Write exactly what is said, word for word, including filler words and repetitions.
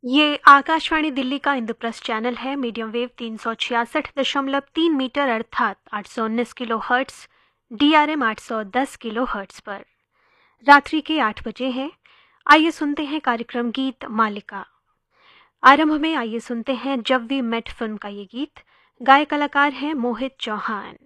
ये आकाशवाणी दिल्ली का इंद्रप्रस्थ चैनल है। मीडियम वेव तीन सौ छियासठ दशमलव तीन मीटर अर्थात आठ सौ उन्नीस kilo hertz, D R M आठ सौ दस किलो हर्ट्स पर रात्रि के आठ बजे हैं। आइए सुनते हैं कार्यक्रम गीत मालिका। आरंभ में आइए सुनते हैं जब वी मेट फिल्म का ये गीत। गायक कलाकार हैं मोहित चौहान।